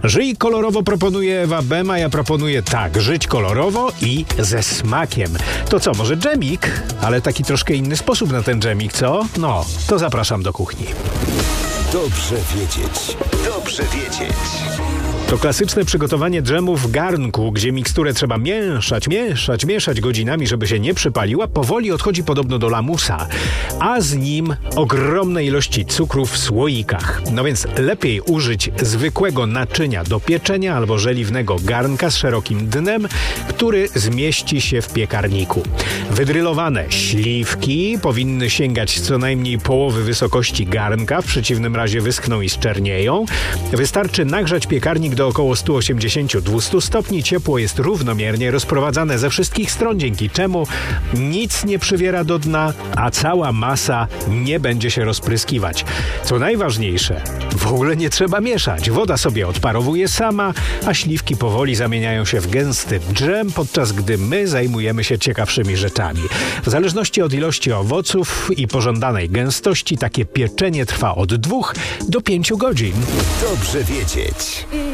Żyj kolorowo proponuje Ewa Bema, ja proponuję tak, żyć kolorowo i ze smakiem. To co, może dżemik? Ale taki troszkę inny sposób na ten dżemik, co? No, to zapraszam do kuchni. Dobrze wiedzieć. Dobrze wiedzieć. To klasyczne przygotowanie dżemu w garnku, gdzie miksturę trzeba mieszać godzinami, żeby się nie przypaliła, powoli odchodzi podobno do lamusa, a z nim ogromne ilości cukru w słoikach. No więc lepiej użyć zwykłego naczynia do pieczenia albo żeliwnego garnka z szerokim dnem, który zmieści się w piekarniku. Wydrylowane śliwki powinny sięgać co najmniej połowy wysokości garnka, w przeciwnym razie wyschną i zczernieją. Wystarczy nagrzać piekarnik do około 180-200 stopni. Ciepło jest równomiernie rozprowadzane ze wszystkich stron, dzięki czemu nic nie przywiera do dna, a cała masa nie będzie się rozpryskiwać. Co najważniejsze, w ogóle nie trzeba mieszać. Woda sobie odparowuje sama, a śliwki powoli zamieniają się w gęsty dżem, podczas gdy my zajmujemy się ciekawszymi rzeczami. W zależności od ilości owoców i pożądanej gęstości takie pieczenie trwa od 2 do 5 godzin. Dobrze wiedzieć.